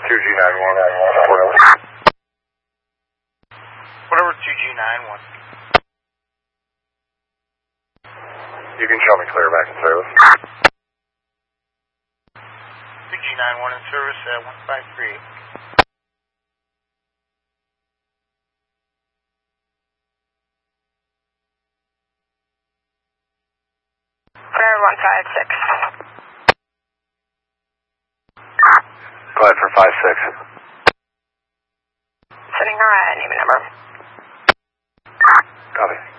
2G91. Whatever 2G91. You can show me clear back in service. 2G91 in service at 153. Clear 156. Go ahead for 56. Sitting alright, name and number. Copy.